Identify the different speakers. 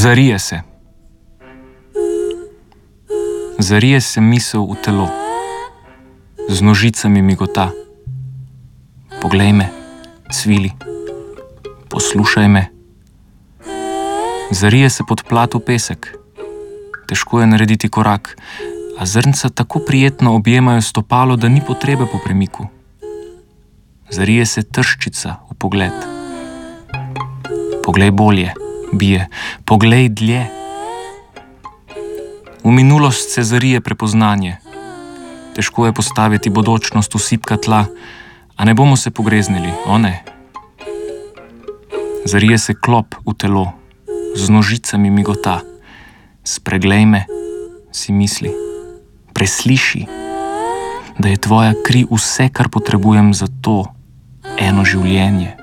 Speaker 1: Zarije se. Zarije se misel v telo. Z nožicami migota. Poglej me, cvili. Poslušaj me. Zarije se pod plat v pesek. Težko je narediti korak, a zrnca tako prijetno objemajo stopalo, da ni potrebe po premiku. Zarije se trščica v pogled. Poglej bolje, bije, poglej dlje. V minulost se zarije prepoznanje. Težko je postaviti bodočnost v sipka tla, a ne bomo se pogreznili, o ne. Zarije se klop v telo, z nožicami migota. Spreglej me, si misli, presliši, da je tvoja kri vse, kar potrebujem za to eno življenje.